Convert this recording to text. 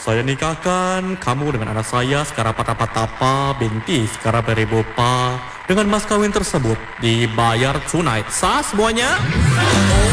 Saya nikahkan kamu dengan anak saya Sekara Patapatapa binti Sekara Beribopa. Dengan mas kawin tersebut dibayar tunai. Sah semuanya?